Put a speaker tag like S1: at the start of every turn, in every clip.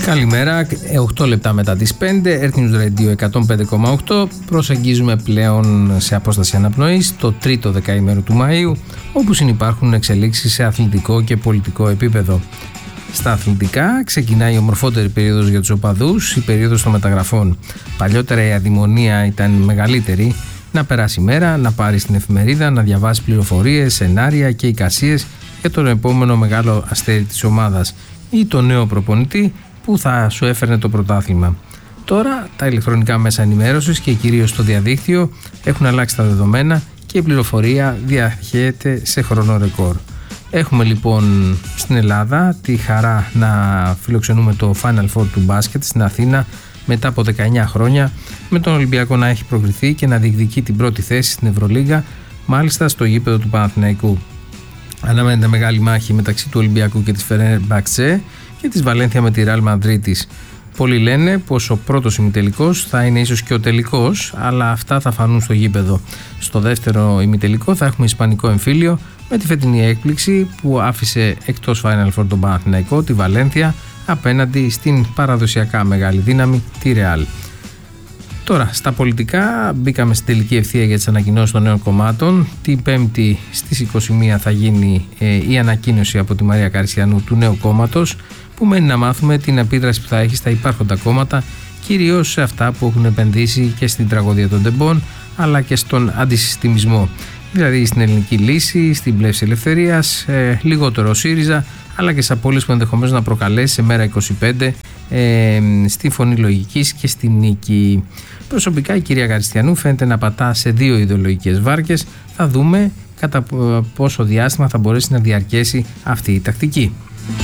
S1: Καλημέρα, 8 λεπτά μετά τις 5, Earth News Radio 105,8. Προσεγγίζουμε πλέον σε απόσταση αναπνοής το τρίτο δεκαήμερο του Μαΐου, όπου συνυπάρχουν εξελίξεις σε αθλητικό και πολιτικό επίπεδο. Στα αθλητικά ξεκινάει η ομορφότερη περίοδος για τους οπαδούς, η περίοδος των μεταγραφών. Παλιότερα η αδειμονία ήταν μεγαλύτερη, να περάσει η μέρα, να πάρεις την εφημερίδα, να διαβάσει πληροφορίες, σενάρια και εικασίες για τον επόμενο μεγάλο αστέρι της ομάδας ή τον νέο προπονητή που θα σου έφερνε το πρωτάθλημα. Τώρα τα ηλεκτρονικά μέσα ενημέρωσης και κυρίως το διαδίκτυο έχουν αλλάξει τα δεδομένα και η πληροφορία διαχέεται σε χρόνο ρεκόρ. Έχουμε λοιπόν στην Ελλάδα τη χαρά να φιλοξενούμε το Final Four του μπάσκετ στην Αθήνα μετά από 19 χρόνια, με τον Ολυμπιακό να έχει προκριθεί και να διεκδικεί την πρώτη θέση στην Ευρωλίγα, μάλιστα στο γήπεδο του Παναθηναϊκού. Αναμένεται μεγάλη μάχη μεταξύ του Ολυμπιακού και της Φενέρμπαχτσε και της Βαλένθια με τη Ρεάλ Μαδρίτης. Πολλοί λένε πως ο πρώτος ημιτελικός θα είναι ίσως και ο τελικός, αλλά αυτά θα φανούν στο γήπεδο. Στο δεύτερο ημιτελικό θα έχουμε ισπανικό εμφύλιο με τη φετινή έκπληξη που άφησε εκτός Final Four τον Παναθηναϊκό, τη Βαλένθια, απέναντι στην παραδοσιακά μεγάλη δύναμη, τη Ρεάλ. Τώρα, στα πολιτικά μπήκαμε στην τελική ευθεία για τις ανακοινώσεις των νέων κομμάτων. Την Πέμπτη στις 21 θα γίνει η ανακοίνωση από τη Μαρία Καριστιανού του νέου κόμματος, που μένει να μάθουμε την επίδραση που θα έχει στα υπάρχοντα κόμματα, κυρίως σε αυτά που έχουν επενδύσει και στην τραγωδία των τεμπών, αλλά και στον αντισυστημισμό. Δηλαδή στην Ελληνική Λύση, στην Πλεύση Ελευθερίας, λιγότερο ο ΣΥΡΙΖΑ, αλλά και σε απώλειες που ενδεχομένως να προκαλέσει σε μέρα 25 στη Φωνή Λογικής και στη Νίκη. Προσωπικά η κυρία Καριστιανού φαίνεται να πατά σε δύο ιδεολογικές βάρκες. Θα δούμε κατά πόσο διάστημα θα μπορέσει να διαρκέσει αυτή η τακτική.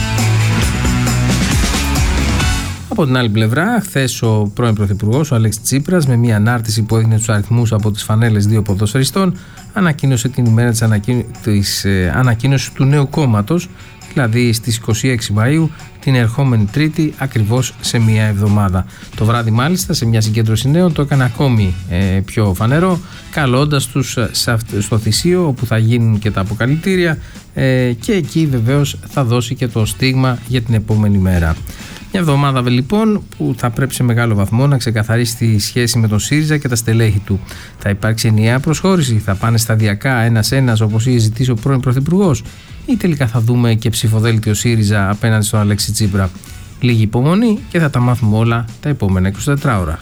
S1: Από την άλλη πλευρά, χθες ο πρώην Πρωθυπουργός, ο Αλέξης Τσίπρας, με μια ανάρτηση που έδινε τους αριθμούς από τις φανέλες δύο ποδοσφαιριστών, ανακοίνωσε την ημέρα της ανακοίνωσης του νέου κόμματος, δηλαδή στις 26 Μαΐου, την ερχόμενη Τρίτη, ακριβώς σε μια εβδομάδα. Το βράδυ μάλιστα, σε μια συγκέντρωση νέων, το έκανε ακόμη πιο φανερό, καλώντας τους στο Θησίο, όπου θα γίνουν και τα αποκαλυτήρια, και εκεί βεβαίως θα δώσει και το στίγμα για την επόμενη μέρα. Μια εβδομάδα λοιπόν που θα πρέπει σε μεγάλο βαθμό να ξεκαθαρίσει τη σχέση με τον ΣΥΡΙΖΑ και τα στελέχη του. Θα υπάρξει ενιαία προσχώρηση, θα πάνε σταδιακά ένας-ένας όπως είχε ζητήσει ο πρώην Πρωθυπουργός, ή τελικά θα δούμε και ψηφοδέλτιο ΣΥΡΙΖΑ απέναντι στον Αλέξη Τσίπρα. Λίγη υπομονή και θα τα μάθουμε όλα τα επόμενα 24 ώρα.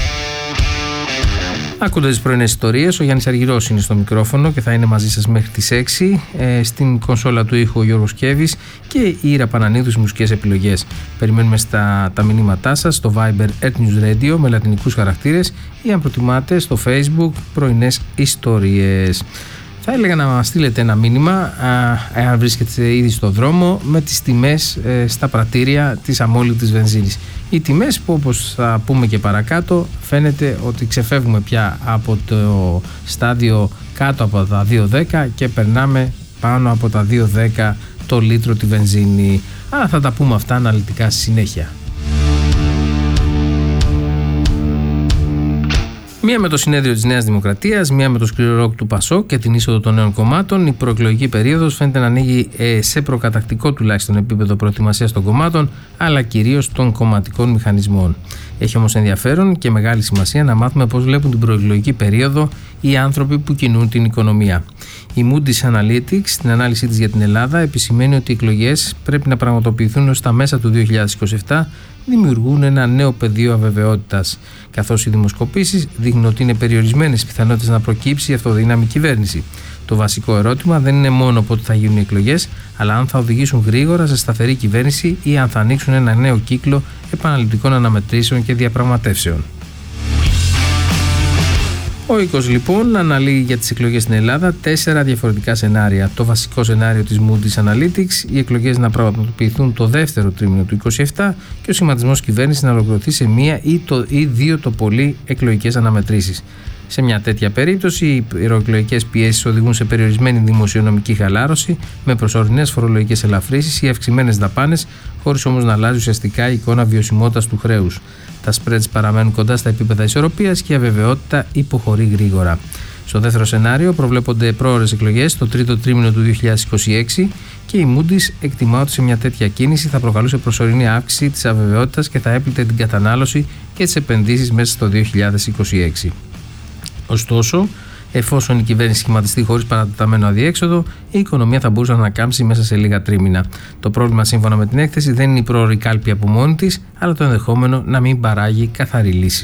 S1: Ακούτε τις πρωινές ιστορίες, ο Γιάννης Αργυρός είναι στο μικρόφωνο και θα είναι μαζί σας μέχρι τις 6. Στην κονσόλα του ήχου ο Γιώργος Κέβης και η Ήρα Πανανίδου στις μουσικές επιλογές. Περιμένουμε τα μηνύματά σας στο Viber Earth News Radio με λατινικούς χαρακτήρες ή αν προτιμάτε στο Facebook πρωινές ιστορίες. Θα έλεγα να μας στείλετε ένα μήνυμα, εάν βρίσκεται ήδη στο δρόμο, με τις τιμές στα πρατήρια της αμόλυτης βενζίνης. Οι τιμές που, όπως θα πούμε και παρακάτω, φαίνεται ότι ξεφεύγουμε πια από το στάδιο κάτω από τα 2,10 και περνάμε πάνω από τα 2,10 το λίτρο τη βενζίνη. Αλλά θα τα πούμε αυτά αναλυτικά στη συνέχεια. Μία με το συνέδριο της Νέας Δημοκρατίας, μία με το σκληρό ροκ του ΠΑΣΟΚ και την είσοδο των νέων κομμάτων, η προεκλογική περίοδος φαίνεται να ανοίγει σε προκατακτικό τουλάχιστον επίπεδο προετοιμασίας των κομμάτων, αλλά κυρίως των κομματικών μηχανισμών. Έχει όμως ενδιαφέρον και μεγάλη σημασία να μάθουμε πώς βλέπουν την προεκλογική περίοδο οι άνθρωποι που κινούν την οικονομία. Η Moody's Analytics, στην ανάλυση της για την Ελλάδα, επισημαίνει ότι οι εκλογές πρέπει να πραγματοποιηθούν ως τα μέσα του 2027, δημιουργούν ένα νέο πεδίο αβεβαιότητας, καθώς οι δημοσκοπήσεις δείχνουν ότι είναι περιορισμένες πιθανότητες να προκύψει η αυτοδύναμη κυβέρνηση. Το βασικό ερώτημα δεν είναι μόνο πότε θα γίνουν οι εκλογές, αλλά αν θα οδηγήσουν γρήγορα σε σταθερή κυβέρνηση ή αν θα ανοίξουν ένα νέο κύκλο επαναληπτικών αναμετρήσεων και διαπραγματεύσεων. Ο οίκος λοιπόν αναλύει για τις εκλογές στην Ελλάδα 4 διαφορετικά σενάρια. Το βασικό σενάριο της Moody's Analytics, οι εκλογές να πραγματοποιηθούν το δεύτερο τρίμηνο του 2027 και ο σχηματισμός κυβέρνησης να ολοκληρωθεί σε μία ή δύο το πολύ εκλογικές αναμετρήσεις. Σε μια τέτοια περίπτωση, οι προεκλογικές πιέσεις οδηγούν σε περιορισμένη δημοσιονομική χαλάρωση, με προσωρινές φορολογικές ελαφρύσεις ή αυξημένες δαπάνες, χωρίς όμως να αλλάζει ουσιαστικά η εικόνα βιωσιμότητας του χρέους. Τα spreads παραμένουν κοντά στα επίπεδα ισορροπίας και η αβεβαιότητα υποχωρεί γρήγορα. Στο δεύτερο σενάριο προβλέπονται πρόωρες εκλογές το τρίτο τρίμηνο του 2026 και η Moody's εκτιμά ότι σε μια τέτοια κίνηση θα προκαλούσε προσωρινή αύξηση της αβεβαιότητας και θα έπλητε την κατανάλωση και τις επενδύσεις μέσα στο 2026. Ωστόσο, εφόσον η κυβέρνηση σχηματιστεί χωρίς παρατεταμένο αδιέξοδο, η οικονομία θα μπορούσε να ανακάμψει μέσα σε λίγα τρίμηνα. Το πρόβλημα, σύμφωνα με την έκθεση, δεν είναι η πρόωρη κάλπη από μόνη της, αλλά το ενδεχόμενο να μην παράγει καθαρή λύση.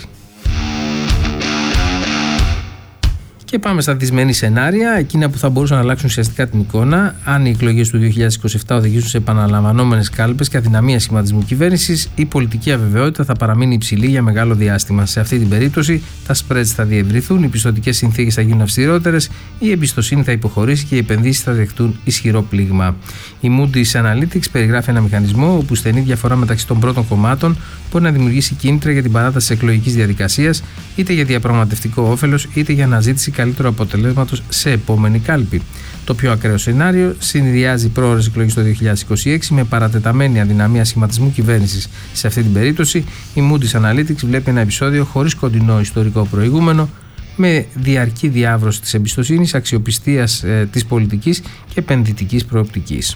S1: Και πάμε στα δυσμενή σενάρια, εκείνα που θα μπορούσαν να αλλάξουν ουσιαστικά την εικόνα. Αν οι εκλογές του 2027 οδηγήσουν σε επαναλαμβανόμενες κάλπες και αδυναμία σχηματισμού κυβέρνησης, η πολιτική αβεβαιότητα θα παραμείνει υψηλή για μεγάλο διάστημα. Σε αυτή την περίπτωση, τα spreads θα διευρυθούν, οι πιστωτικές συνθήκες θα γίνουν αυστηρότερες, η εμπιστοσύνη θα υποχωρήσει και οι επενδύσεις θα δεχτούν ισχυρό πλήγμα. Η Moody's Analytics περιγράφει ένα μηχανισμό όπου στενή διαφορά μεταξύ των πρώτων κομμάτων μπορεί να δημιουργήσει κίνητρα για την παράταση της εκλογικής διαδικασίας, είτε για διαπραγματευτικό όφελος, είτε για αναζήτηση καλύτερου αποτελέσματος σε επόμενη κάλπη. Το πιο ακραίο σενάριο συνδυάζει πρόωρες εκλογές το 2026 με παρατεταμένη αδυναμία σχηματισμού κυβέρνησης. Σε αυτή την περίπτωση, η Moody's Analytics βλέπει ένα επεισόδιο χωρίς κοντινό ιστορικό προηγούμενο, με διαρκή διάβρωση της εμπιστοσύνης, αξιοπιστίας της πολιτικής και επενδυτικής προοπτικής.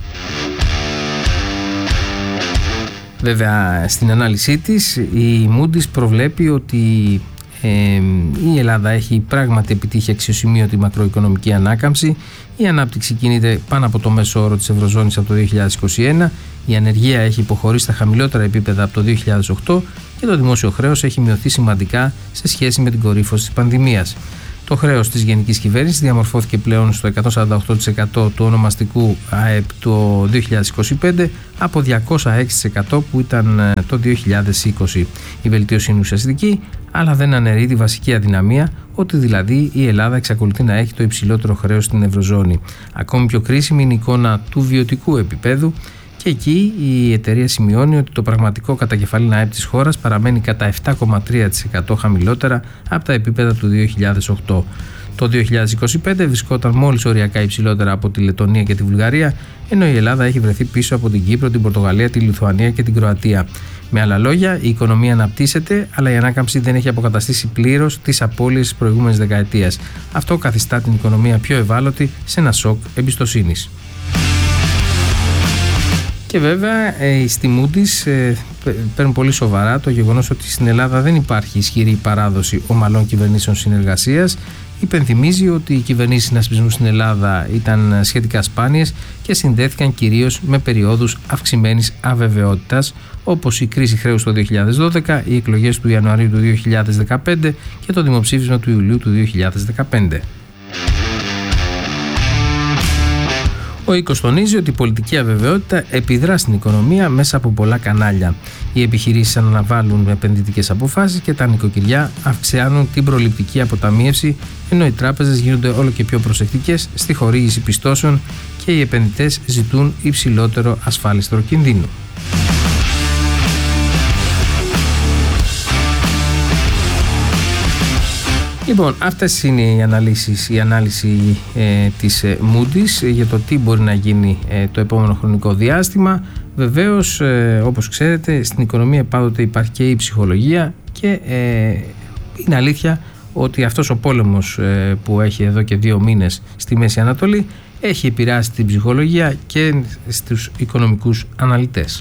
S1: Βέβαια, στην ανάλυση της, η Moody's προβλέπει ότι η Ελλάδα έχει πράγματι επιτύχει αξιοσημείωτη μακροοικονομική ανάκαμψη, η ανάπτυξη κινείται πάνω από το μέσο όρο της Ευρωζώνης από το 2021, η ανεργία έχει υποχωρήσει στα χαμηλότερα επίπεδα από το 2008 και το δημόσιο χρέος έχει μειωθεί σημαντικά σε σχέση με την κορύφωση της πανδημίας. Το χρέος της γενικής κυβέρνησης διαμορφώθηκε πλέον στο 148% του ονομαστικού ΑΕΠ το 2025 από 206% που ήταν το 2020. Η βελτίωση είναι ουσιαστική, αλλά δεν αναιρεί τη βασική αδυναμία, ότι δηλαδή η Ελλάδα εξακολουθεί να έχει το υψηλότερο χρέος στην Ευρωζώνη. Ακόμη πιο κρίσιμη είναι η εικόνα του βιωτικού επίπεδου, και εκεί η εταιρεία σημειώνει ότι το πραγματικό κατακεφαλήν ΑΕΠ της χώρας παραμένει κατά 7,3% χαμηλότερα από τα επίπεδα του 2008. Το 2025 βρισκόταν μόλις οριακά υψηλότερα από τη Λεττονία και τη Βουλγαρία, ενώ η Ελλάδα έχει βρεθεί πίσω από την Κύπρο, την Πορτογαλία, τη Λιθουανία και την Κροατία. Με άλλα λόγια, η οικονομία αναπτύσσεται, αλλά η ανάκαμψη δεν έχει αποκαταστήσει πλήρως τις απώλειες της προηγούμενης δεκαετίας. Αυτό καθιστά την οικονομία πιο ευάλωτη σε ένα σοκ εμπιστοσύνης. Και βέβαια στη Moody's παίρνουν πολύ σοβαρά το γεγονός ότι στην Ελλάδα δεν υπάρχει ισχυρή παράδοση ομαλών κυβερνήσεων συνεργασίας. Υπενθυμίζει ότι οι κυβερνήσεις συνασπισμού στην Ελλάδα ήταν σχετικά σπάνιες και συνδέθηκαν κυρίως με περιόδους αυξημένης αβεβαιότητας, όπως η κρίση χρέους το 2012, οι εκλογές του Ιανουαρίου του 2015 και το δημοψήφισμα του Ιουλίου του 2015. Ο οίκος τονίζει ότι η πολιτική αβεβαιότητα επιδρά στην οικονομία μέσα από πολλά κανάλια. Οι επιχειρήσεις αναβάλουν επενδυτικές αποφάσεις και τα νοικοκυριά αυξάνουν την προληπτική αποταμίευση, ενώ οι τράπεζες γίνονται όλο και πιο προσεκτικές στη χορήγηση πιστώσεων και οι επενδυτές ζητούν υψηλότερο ασφάλιστρο κινδύνου. Λοιπόν, αυτές είναι η ανάλυση της Moody's για το τι μπορεί να γίνει το επόμενο χρονικό διάστημα. Βεβαίως, όπως ξέρετε, στην οικονομία πάντοτε υπάρχει και η ψυχολογία και είναι αλήθεια ότι αυτός ο πόλεμος που έχει εδώ και 2 μήνες στη Μέση Ανατολή έχει επηρεάσει την ψυχολογία και στους οικονομικούς αναλυτές.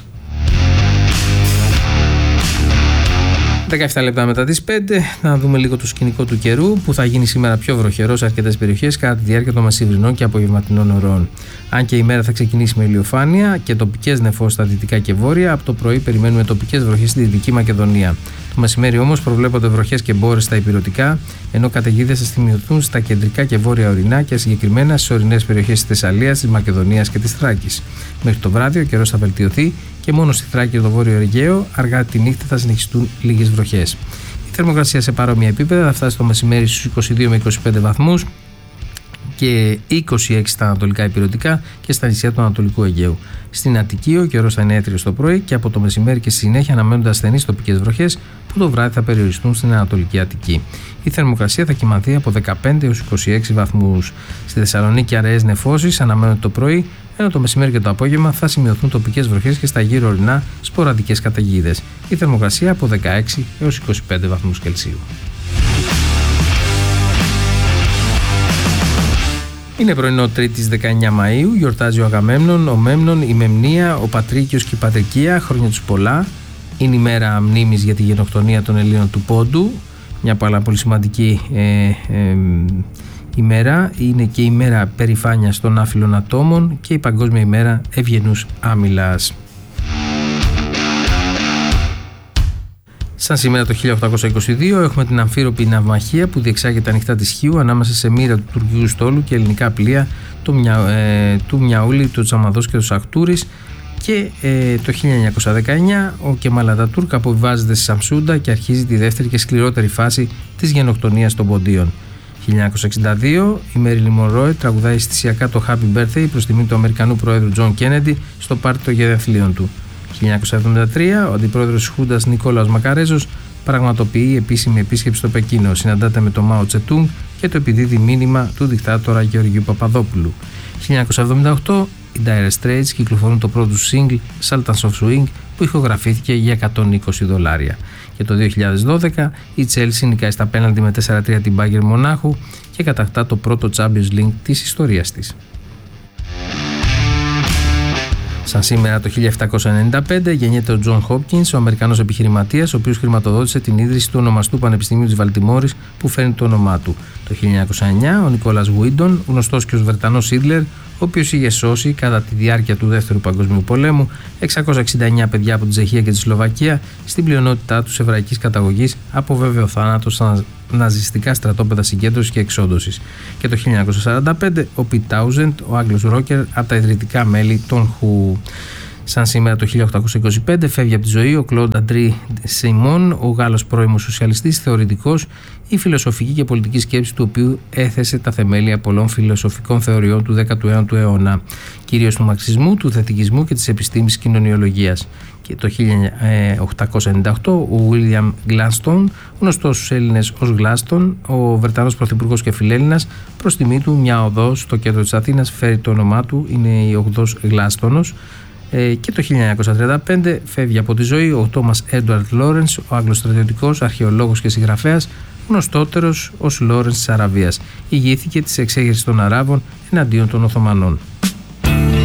S1: 17 λεπτά μετά τις 5, να δούμε λίγο το σκηνικό του καιρού που θα γίνει σήμερα πιο βροχερό σε αρκετές περιοχές κατά τη διάρκεια των μεσημβρινών και απογευματινών ωρών. Αν και η μέρα θα ξεκινήσει με ηλιοφάνεια και τοπικές νεφώσεις στα δυτικά και βόρεια, από το πρωί περιμένουμε τοπικές βροχές στη Δυτική Μακεδονία. Το μεσημέρι όμως προβλέπονται βροχές και μπόρες στα ηπειρωτικά, ενώ καταιγίδες θα σημειωθούν στα κεντρικά και βόρεια ορεινά και συγκεκριμένα στις ορεινές περιοχές της Θεσσαλίας, της Μακεδονίας και της Θράκης. Μέχρι το βράδυ ο καιρός θα βελτιωθεί και μόνο στη Θράκη και το Βόρειο Αιγαίο αργά τη νύχτα θα συνεχιστούν λίγες βροχές. Η θερμοκρασία σε παρόμοια επίπεδα θα φτάσει το μεσημέρι στους 22 με 25 βαθμούς. και 26 στα ανατολικά υπηρετικά και στα νησιά του Ανατολικού Αιγαίου. Στην Αττική ο καιρός θα είναι έτριος το πρωί και από το μεσημέρι και στη συνέχεια αναμένονται ασθενείς τοπικές βροχές που το βράδυ θα περιοριστούν στην Ανατολική Αττική. Η θερμοκρασία θα κυμανθεί από 15 έως 26 βαθμούς. Στη Θεσσαλονίκη αραιές νεφώσεις αναμένονται το πρωί, ενώ το μεσημέρι και το απόγευμα θα σημειωθούν τοπικές βροχές και στα γύρω ορεινά σποραδικές καταιγίδες. Η θερμοκρασία από 16 έως 25 βαθμούς Κελσίου. Είναι πρωινό Τρίτης 19 Μαΐου, γιορτάζει ο Αγαμέμνων, ο Μέμνων, η Μεμνία, ο Πατρίκιος και η Πατρικία, χρόνια τους πολλά. Είναι η μέρα μνήμης για τη γενοκτονία των Ελλήνων του Πόντου, μια πάρα πολύ σημαντική ημέρα. Είναι και η μέρα περηφάνειας των άφυλων ατόμων και η Παγκόσμια ημέρα ευγενούς άμυλας. Σαν σήμερα το 1822 έχουμε την αμφίροπη ναυμαχία που διεξάγεται ανοιχτά της Χίου ανάμεσα σε μοίρα του τουρκικού στόλου και ελληνικά πλοία του Μιαούλη, του Τσαμαδός και του Σαχτούρης, και το 1919 ο Κεμάλ Ατατούρκ αποβιβάζεται στη Σαμσούντα και αρχίζει τη δεύτερη και σκληρότερη φάση της γενοκτονίας των Ποντίων. 1962 η Μέριλιν Μονρόε τραγουδάει αισθησιακά το Happy Birthday προς τιμή του Αμερικανού Προέδρου Τζον Κένεντι στο πάρτι των γενεθλίων του. 1973 ο αντιπρόεδρος της Χούντας Νικόλαος Μακαρέζος πραγματοποιεί επίσημη επίσκεψη στο Πεκίνο, συναντάται με τον Μάο Τσετούγκ και το επιδίδει μήνυμα του δικτάτορα Γεωργίου Παπαδόπουλου. 1978 οι Dire Straits κυκλοφορούν το πρώτο single Sultans of Swing που ηχογραφήθηκε για $120. Και το 2012 η Chelsea νικάει στα πέναλτι με 4-3 την Bayern Μονάχου και κατακτά το πρώτο Champions League της ιστορίας της. Σαν σήμερα το 1795 γεννιέται ο Τζον Χόπκινς, ο Αμερικανός επιχειρηματίας, ο οποίος χρηματοδότησε την ίδρυση του ονομαστού Πανεπιστημίου της Βαλτιμόρης που φέρνει το όνομά του. Το 1909 ο Νικόλας Γουίντον, γνωστός και ως Βρετανός Χίτλερ, ο οποίος είχε σώσει κατά τη διάρκεια του Δεύτερου Παγκοσμίου Πολέμου 669 παιδιά από την Τσεχία και τη Σλοβακία, στην πλειονότητά τους εβραϊκής καταγωγής, από βέβαιο θάνατο στα ναζιστικά στρατόπεδα συγκέντρωσης και εξόντωσης. Και το 1945 ο Πιτ Τάουζεντ, ο Άγγλος ρόκερ, από τα ιδρυτικά μέλη των Who. Σαν σήμερα το 1825 φεύγει από τη ζωή ο Κλοντ Αντρί Σεϊμόν, ο Γάλλος πρώιμος σοσιαλιστής, θεωρητικός, η φιλοσοφική και πολιτική σκέψη του οποίου έθεσε τα θεμέλια πολλών φιλοσοφικών θεωριών του 19ου αιώνα, κυρίως του μαρξισμού, του θετικισμού και της επιστήμης κοινωνιολογίας. Και το 1898 ο William Gladstone, γνωστός στους Έλληνες ως Γλάστον, ο Βρετανός πρωθυπουργός και φιλέλληνας, προς τιμή του μια οδός στο κέντρο της Αθήνας φέρει το όνομά του, είναι η οδός Γλάστονος. Και το 1935 φεύγει από τη ζωή ο Τόμας Έντουαρντ Λόρενς, ο Άγγλος στρατιωτικός, αρχαιολόγος και συγγραφέας, γνωστότερος ως Λόρενς της Αραβίας. Ηγήθηκε της εξέγερσης των Αράβων εναντίον των Οθωμανών.